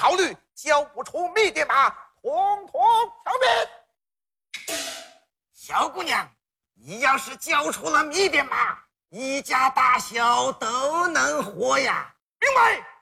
考虑，交不出迷迭马，统统消灭。 小姑娘，你要是交出了迷迭马，一家大小都能活呀。 明白。